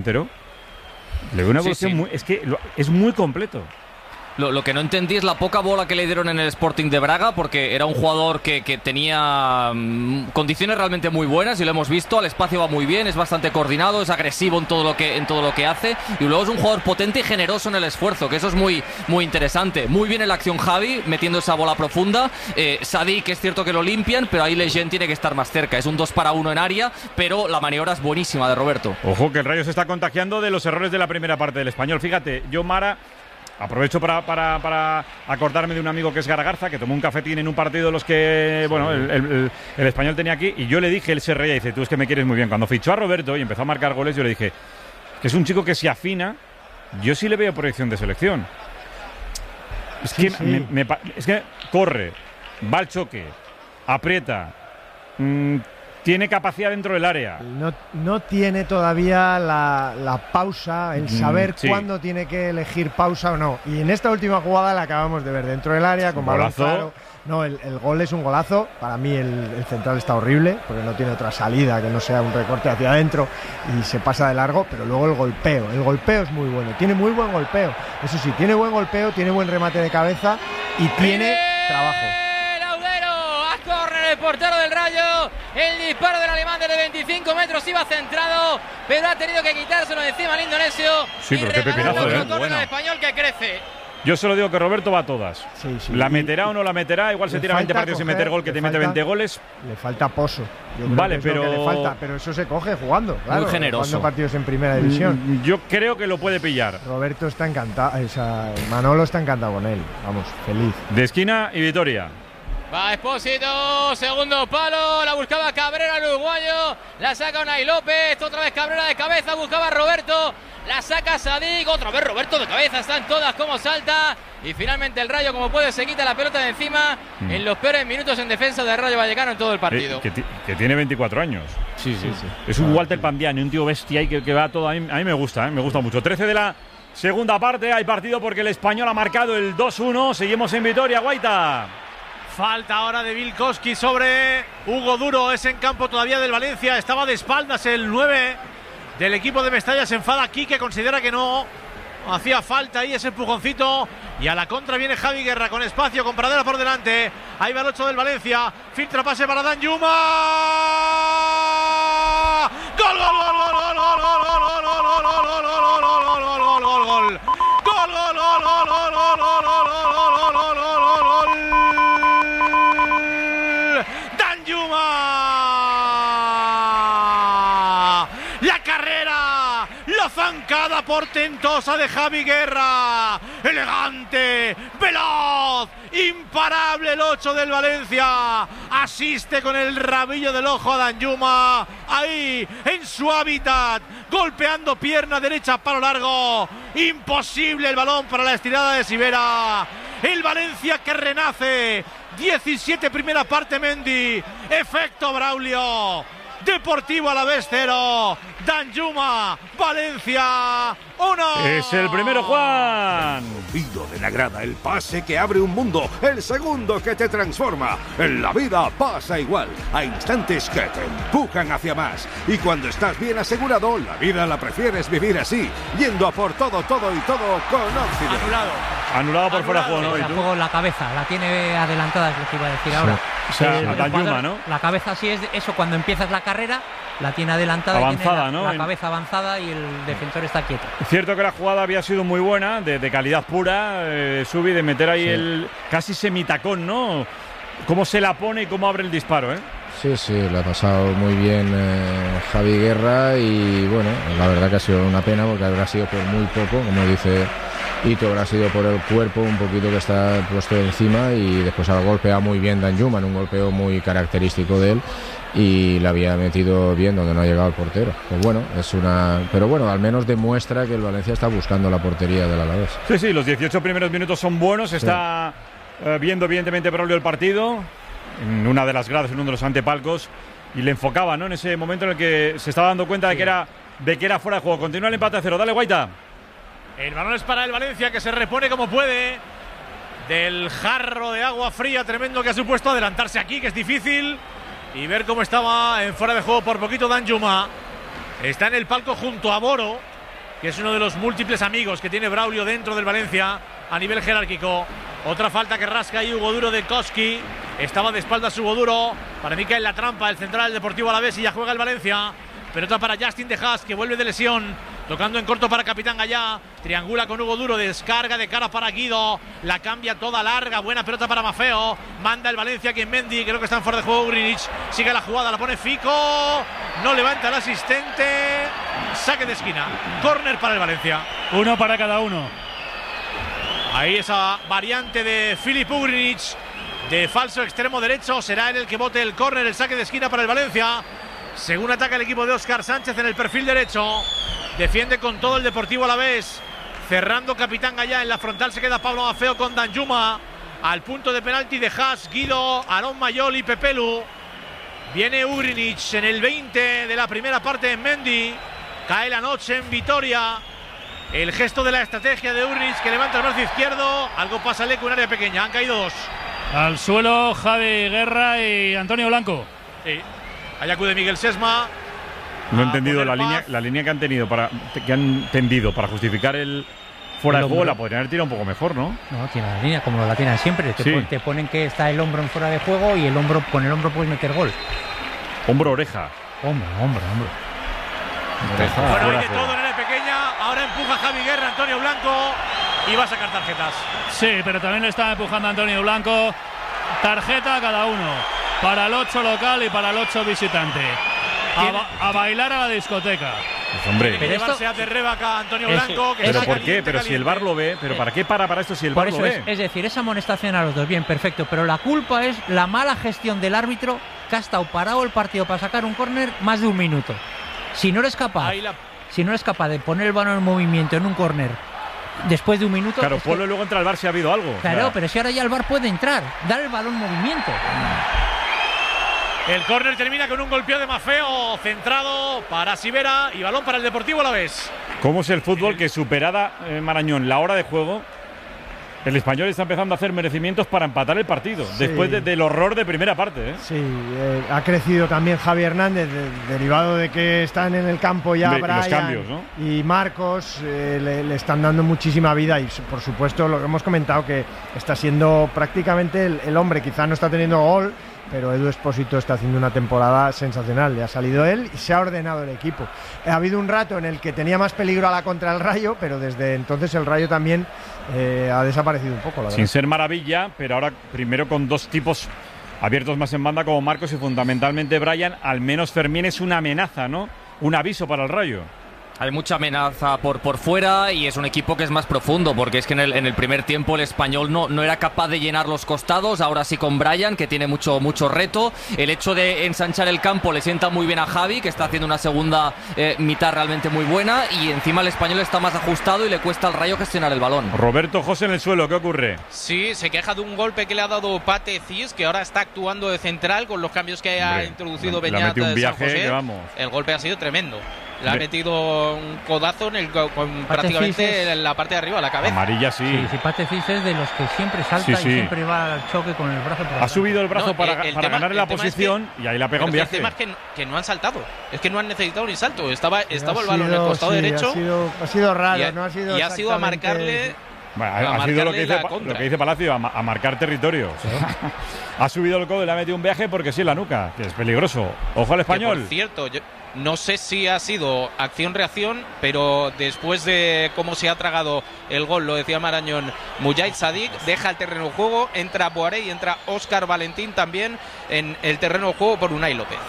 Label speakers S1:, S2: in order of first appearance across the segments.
S1: Pero le veo una evolución es muy completo.
S2: Lo que no entendí es la poca bola que le dieron en el Sporting de Braga, porque era un jugador que tenía condiciones realmente muy buenas y lo hemos visto. Al espacio va muy bien, es bastante coordinado, es agresivo en todo lo que hace, y luego es un jugador potente y generoso en el esfuerzo, que eso es muy, muy interesante. Muy bien en la acción Javi, metiendo esa bola profunda. Sadik, es cierto que lo limpian, pero ahí Lejeune tiene que estar más cerca. Es un 2 para 1 en área, pero la maniobra es buenísima de Roberto.
S1: Ojo que el Rayo se está contagiando de los errores de la primera parte del Español. Fíjate, yo, Mara, aprovecho para acordarme de un amigo que es Garagarza, que tomó un cafetín en un partido de los que, bueno, el Español tenía aquí, y yo le dije, él se reía y dice, tú es que me quieres muy bien. Cuando fichó a Roberto y empezó a marcar goles, yo le dije que es un chico que se afina. Yo sí le veo proyección de selección. Es que corre, va al choque, aprieta, tiene capacidad dentro del área.
S3: No tiene todavía la pausa, el saber cuándo tiene que elegir pausa o no. Y en esta última jugada la acabamos de ver dentro del área, con balón claro. No, el gol es un golazo. Para mí el central está horrible, porque no tiene otra salida que no sea un recorte hacia adentro y se pasa de largo. Pero luego el golpeo es muy bueno. Tiene muy buen golpeo. Eso sí, tiene buen golpeo, tiene buen remate de cabeza y tiene trabajo.
S4: El portero del Rayo, el disparo del alemán desde 25 metros iba centrado, pero ha tenido que quitárselo encima al indonesio.
S1: Sí, pero qué pepinazo,
S4: bueno. El español que crece.
S1: Yo solo digo que Roberto va a todas.
S3: Sí.
S1: ¿La meterá o no la meterá? Igual se tira 20 partidos sin meter gol, que te mete 20 goles.
S3: Le falta pozo.
S1: Vale, pero
S3: le falta, pero eso se coge jugando, claro.
S2: Muy generoso.
S3: Jugando partidos en primera división.
S1: Yo creo que lo puede pillar.
S3: Roberto está encantado, Manolo está encantado con él. Vamos, feliz.
S1: De esquina y Vitoria.
S4: Va Expósito, segundo palo, la buscaba Cabrera, el uruguayo, la saca Unai López, otra vez Cabrera de cabeza, buscaba Roberto, la saca Sadik, otra vez Roberto de cabeza, están todas como salta, y finalmente el Rayo, como puede, se quita la pelota de encima en los peores minutos en defensa del Rayo Vallecano en todo el partido.
S1: Que tiene 24 años.
S3: Sí.
S1: Es un Walter Pandiani, un tío bestia y que va todo. A mí me gusta, me gusta mucho. 13 de la segunda parte, hay partido porque el Español ha marcado el 2-1, seguimos en Vitoria, Guaita.
S5: Falta ahora de Vilkoski sobre Hugo Duro, es en campo todavía del Valencia, estaba de espaldas el 9 del equipo de Mestalla, se enfada aquí, que considera que no hacía falta ahí ese empujoncito, y a la contra viene Javi Guerra con espacio, con Pradera por delante, ahí va el 8 del Valencia, filtra pase para Danjuma, gol, gol, gol, gol, gol, gol, gol, gol, gol, gol, gol, gol, gol, gol, zancada portentosa de Javi Guerra, elegante, veloz, imparable el 8 del Valencia, asiste con el rabillo del ojo a Danjuma, ahí en su hábitat, golpeando pierna derecha palo largo, imposible el balón para la estirada de Sivera, el Valencia que renace, 17 primera parte Mendy, efecto Braulio, Deportivo Alavés 0, Danjuma, Valencia 1.
S1: Es el primero, Juan.
S6: Oído de la grada, el pase que abre un mundo, el segundo que te transforma. En la vida pasa igual, hay instantes que te empujan hacia más. Y cuando estás bien asegurado, la vida la prefieres vivir así, yendo a por todo y todo con Occident.
S1: Anulado por fuera de juego, ¿no?
S7: Tampoco la cabeza, la tiene adelantada, es lo que iba a decir ahora.
S1: O sea, Danjuma, ¿no?
S7: La cabeza sí es eso, cuando empiezas la carrera, la tiene adelantada,
S1: avanzada,
S7: y tiene
S1: ¿no?
S7: La cabeza avanzada y el defensor está quieto.
S1: Es cierto que la jugada había sido muy buena, de calidad pura, Subi, de meter ahí el casi semitacón, ¿no? Cómo se la pone y cómo abre el disparo, ¿eh?
S8: Sí, le ha pasado muy bien Javi Guerra, y bueno, la verdad que ha sido una pena porque habrá sido por muy poco, como dice Ito, habrá sido por el cuerpo un poquito que está puesto encima, y después ha golpeado muy bien Danjuma, un golpeo muy característico de él, y la había metido bien donde no ha llegado el portero. Pues bueno, pero bueno, al menos demuestra que el Valencia está buscando la portería del Alavés.
S1: Sí, los 18 primeros minutos son buenos, está viendo evidentemente Braulio el partido en una de las gradas, en uno de los antepalcos, y le enfocaba, ¿no? En ese momento en el que se estaba dando cuenta de que era fuera de juego. Continúa el empate a 0. Dale, Guaita.
S5: El balón es para el Valencia, que se repone como puede del jarro de agua fría tremendo que ha supuesto adelantarse aquí, que es difícil, y ver cómo estaba en fuera de juego por poquito Danjuma. Está en el palco junto a Moro. que es uno de los múltiples amigos que tiene Braulio dentro del Valencia a nivel jerárquico. Otra falta que rasca ahí Hugo Duro de Koski. Estaba de espaldas Hugo Duro. Para mí cae en la trampa el central del Deportivo Alavés y ya juega el Valencia. Pelota para Justin De Haas, que vuelve de lesión. Tocando en corto para Capitán Gallá. Triangula con Hugo Duro. Descarga de cara para Guido. La cambia toda larga. Buena pelota para Maffeo. Manda el Valencia aquí en Mendy. Creo que está en fuera de juego Ugrinic. Sigue la jugada. La pone Fico. No levanta el asistente. Saque de esquina. Córner para el Valencia.
S9: Uno para cada uno.
S5: Ahí esa variante de Filip Ugrinic. De falso extremo derecho. Será él el que bote el córner. El saque de esquina para el Valencia. Según ataca el equipo de Óscar Sánchez en el perfil derecho. Defiende con todo el Deportivo Alavés. Cerrando Capitán Gallá. En la frontal se queda Pablo Maffeo con Danjuma. Al punto de penalti de Haas, Guido, Aarón Mayol y Pepelu. Viene Ugrinic en el 20 de la primera parte en Mendy. Cae la noche en Vitoria. El gesto de la estrategia de Ugrinic, que levanta el brazo izquierdo. Algo pasa al eco, un área pequeña. Han caído dos.
S9: Al suelo Javi Guerra y Antonio Blanco.
S5: Sí. Ahí acude Miguel Sesma.
S1: No he entendido la línea que han tenido que han tendido para justificar el fuera de juego. La podrían haber tirado un poco mejor, ¿no?
S7: No, tiene la línea como la tienen siempre. Te ponen que está el hombro en fuera de juego y con el hombro puedes meter gol.
S1: Hombro-oreja.
S7: Hombro.
S5: Bueno, hay de todo en área pequeña. Ahora empuja Javi Guerra, Antonio Blanco. Y va a sacar tarjetas.
S9: Sí, pero también le está empujando Antonio Blanco. Tarjeta a cada uno. Para el 8 local y para el 8 visitante. A bailar a la discoteca.
S1: Pues hombre,
S5: pero llevarse a Terrebaca Antonio Blanco. Que
S1: ¿pero por qué? Pero si el VAR lo ve. ¿Pero para qué para esto si el VAR lo ve?
S7: Es decir, esa amonestación a los dos, bien, perfecto. Pero la culpa es la mala gestión del árbitro, que ha estado parado el partido para sacar un córner más de un minuto. Si no eres capaz de poner el balón en movimiento en un córner después de un minuto.
S1: Claro, ponlo luego entra el VAR si ha habido algo.
S7: Claro, pero si ahora ya el VAR puede entrar, dar el balón en movimiento.
S5: El córner termina con un golpeo de Maffeo, centrado para Sivera y balón para el Deportivo Alavés.
S1: ¿Cómo es el fútbol que superada Marañón la hora de juego, el Español está empezando a hacer merecimientos para empatar el partido, después del horror de primera parte, ¿eh?
S3: Sí, ha crecido también Javi Hernández, derivado de que están en el campo ya Brian
S1: los cambios, ¿no?
S3: Y Marcos, le están dando muchísima vida y por supuesto lo que hemos comentado, que está siendo prácticamente el hombre, quizá no está teniendo gol, pero Edu Espósito está haciendo una temporada sensacional. Le ha salido él y se ha ordenado el equipo. Ha habido un rato en el que tenía más peligro a la contra el Rayo, pero desde entonces el Rayo también ha desaparecido un poco, la verdad.
S1: Sin ser maravilla, pero ahora primero con dos tipos abiertos más en banda como Marcos y fundamentalmente Brian. Al menos Fermín es una amenaza, ¿no? Un aviso para el Rayo.
S2: Hay mucha amenaza por fuera y es un equipo que es más profundo, porque es que en el primer tiempo el Español no era capaz de llenar los costados. Ahora sí con Brian, que tiene mucho reto. El hecho de ensanchar el campo le sienta muy bien a Javi, que está haciendo una segunda mitad realmente muy buena, y encima el Español está más ajustado y le cuesta al Rayo gestionar el balón.
S1: Roberto José en el suelo, ¿qué ocurre?
S4: Sí, se queja de un golpe que le ha dado Pate Cis, que ahora está actuando de central con los cambios que ha introducido Beñat de San José.
S1: Vamos.
S4: El golpe ha sido tremendo. Le ha metido un codazo prácticamente en la parte de arriba, la cabeza.
S1: Amarilla, sí.
S7: Sí, Pate Cis es de los que siempre salta y siempre va al choque con el brazo.
S1: Ha subido el brazo para ganar la posición y ahí le ha pegado un viaje.
S4: El tema es que no han saltado. Es que no han necesitado ni salto. Estaba el balón en el costado derecho.
S3: Ha sido raro, no ha sido.
S4: Y ha sido a marcarle.
S1: Bueno, ha sido lo que dice Palacio, a marcar territorio. ¿Sí? Ha subido el codo y le ha metido un viaje porque sí en la nuca, que es peligroso. Ojo al Español.
S4: Por cierto, yo no sé si ha sido acción-reacción, pero después de cómo se ha tragado el gol, lo decía Marañón, Mujahid Sadik deja el terreno de juego, entra Boaré y entra Óscar Valentín también en el terreno de juego por Unai López.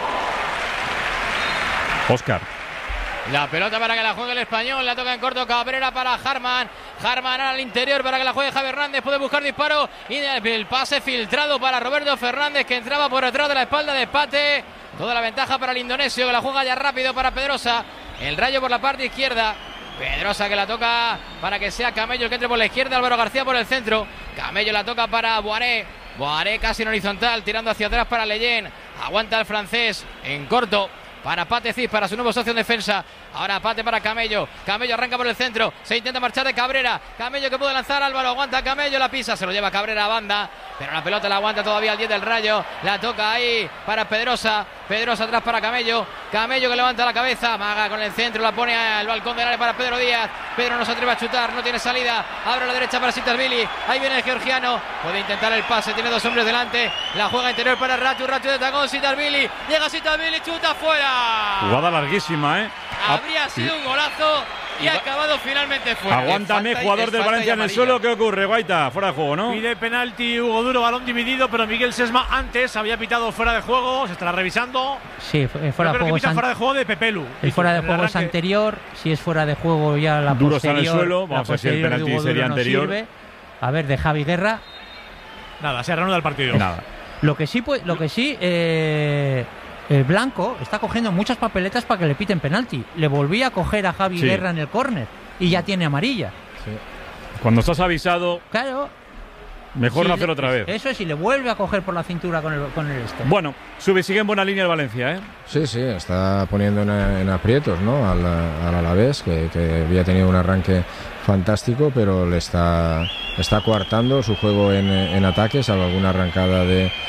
S1: Óscar.
S4: La pelota para que la juegue el Español, la toca en corto Cabrera para Harman al interior para que la juegue Javi Hernández, puede buscar disparo y el pase filtrado para Roberto Fernández, que entraba por detrás de la espalda de Pate. Toda la ventaja para el indonesio, que la juega ya rápido para Pedrosa, el Rayo por la parte izquierda. Pedrosa que la toca para que sea Camello el que entre por la izquierda, Álvaro García por el centro. Camello la toca para Boaré casi en horizontal, tirando hacia atrás para Leyen. Aguanta el francés en corto para Pate Cis, para su nuevo socio en defensa. Ahora Pate para Camello. Camello arranca por el centro. Se intenta marchar de Cabrera. Camello que puede lanzar. Álvaro aguanta. Camello la pisa. Se lo lleva Cabrera a banda. Pero la pelota la aguanta todavía el 10 del Rayo. La toca ahí para Pedrosa. Pedrosa atrás para Camello. Camello que levanta la cabeza. Maga con el centro, la pone al balcón del área para Pedro Díaz. Pedro no se atreve a chutar, no tiene salida. Abre a la derecha para Sitasvili. Ahí viene el georgiano. Puede intentar el pase, tiene 2 hombres delante. La juega interior para Ratiu de tacón. Sitasvili. Llega Sitasvili, chuta fuera.
S1: Jugada larguísima, ¿eh?
S4: Habría sido un golazo. Y ha acabado finalmente fuera.
S1: Aguántame, jugador del Valencia en el suelo. ¿Qué ocurre, Guaita? Fuera de juego, ¿no?
S5: Pide penalti Hugo Duro, balón dividido, pero Miguel Sesma antes había pitado fuera de juego. Se estará revisando.
S7: Sí, fuera de juego.
S5: Fuera de juego de Pepelu.
S7: El fuera de juego es anterior. Si es fuera de juego ya la
S1: Duro
S7: posterior.
S1: está en el suelo. Vamos a ver si el penalti sería anterior.
S7: Sirve. A ver, de Javi Guerra.
S5: Nada, se reanuda el partido.
S1: Nada.
S7: Lo que sí, el Blanco está cogiendo muchas papeletas para que le piten penalti. Le volví a coger a Javi Guerra en el córner y ya tiene amarilla.
S1: Sí. Cuando estás avisado,
S7: claro,
S1: mejor no hacerlo otra vez.
S7: Eso es, y le vuelve a coger por la cintura con el este.
S1: Bueno, sigue en buena línea el Valencia, ¿eh?
S8: Sí, está poniendo en aprietos, ¿no? al Alavés, que había tenido un arranque fantástico, pero le está coartando su juego en ataque, salvo alguna arrancada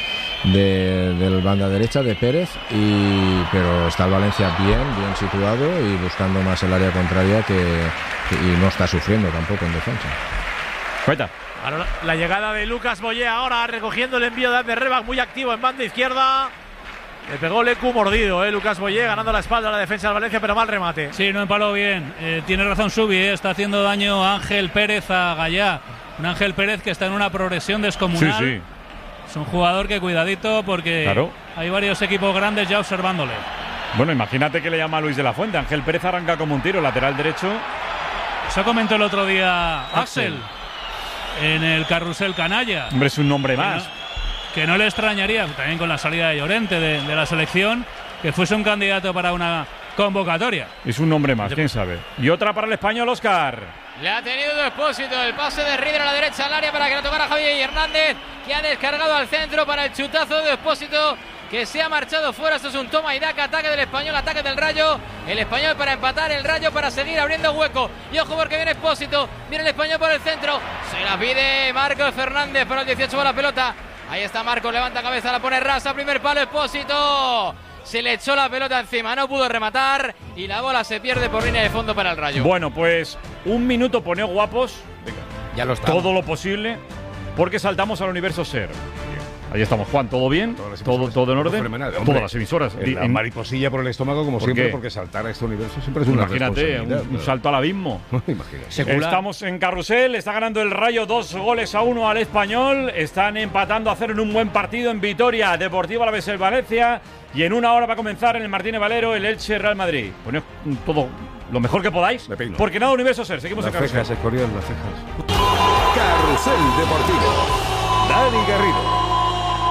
S8: del banda derecha de Pérez, pero está el Valencia bien situado y buscando más el área contraria y no está sufriendo tampoco en defensa.
S1: Cuenta.
S5: Ahora la llegada de Lucas Boyé, ahora recogiendo el envío de Rebach, muy activo en banda izquierda. Le pegó Lecu mordido, Lucas Boyé, ganando la espalda a la defensa del Valencia, pero mal remate.
S9: Sí, no empaló bien. Tiene razón Subi, está haciendo daño Ángel Pérez a Gallá. Un Ángel Pérez que está en una progresión descomunal.
S1: Sí.
S9: Es un jugador que cuidadito porque hay varios equipos grandes ya observándole.
S1: Bueno, imagínate que le llama a Luis de la Fuente. Ángel Pérez arranca como un tiro, lateral derecho.
S9: Eso comentó el otro día Axel en el Carrusel Canalla.
S1: Hombre, es un nombre más.
S9: Que no le extrañaría, también con la salida de Llorente de la selección, que fuese un candidato para una convocatoria.
S1: Es un nombre más, quién sabe. Y otra para el español, Óscar.
S4: Le ha tenido Expósito, el pase de Rieder a la derecha al área para que la tocara Javier Hernández, que ha descargado al centro para el chutazo de Expósito, que se ha marchado fuera. Esto es un toma y daca, ataque del español, ataque del Rayo. El español para empatar, el Rayo para seguir abriendo hueco. Y ojo porque viene Expósito, viene el español por el centro. Se la pide Marcos Fernández para el 18 va la pelota. Ahí está Marcos, levanta cabeza, la pone rasa, primer palo, Expósito. Se le echó la pelota encima, no pudo rematar y la bola se pierde por línea de fondo para el Rayo.
S1: Bueno, pues un minuto pone guapos. Venga,
S10: ya lo estamos.
S1: Todo lo posible, porque saltamos al universo SER. Ahí estamos, Juan, ¿todo bien? ¿Todo en orden?
S10: Fenomenal.
S1: Todas las emisoras.
S10: La mariposilla por el estómago, como siempre, porque saltar a este universo siempre es una responsabilidad.
S1: Imagínate, un salto al abismo.
S10: Imagínate.
S1: Estamos en Carrusel, está ganando el Rayo 2-1 al Español. Están empatando a 0 en un buen partido en Vitoria, Deportivo Alavés el Valencia. Y en una hora va a comenzar en el Martínez Valero el Elche Real Madrid. Poned todo lo mejor que podáis, porque nada universo SER. Seguimos en Carrusel.
S10: Las cejas, las cejas. Carrusel Deportivo. Dani Garrido.